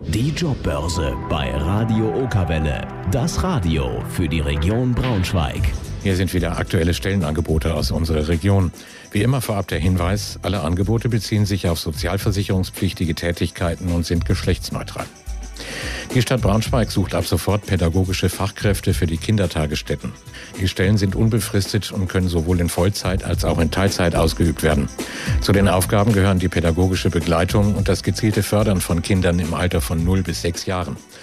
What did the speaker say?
Die Jobbörse bei Radio Okerwelle. Das Radio für die Region Braunschweig. Hier sind wieder aktuelle Stellenangebote aus unserer Region. Wie immer vorab der Hinweis, alle Angebote beziehen sich auf sozialversicherungspflichtige Tätigkeiten und sind geschlechtsneutral. Die Stadt Braunschweig sucht ab sofort pädagogische Fachkräfte für die Kindertagesstätten. Die Stellen sind unbefristet und können sowohl in Vollzeit als auch in Teilzeit ausgeübt werden. Zu den Aufgaben gehören die pädagogische Begleitung und das gezielte Fördern von Kindern im Alter von 0 bis 6 Jahren.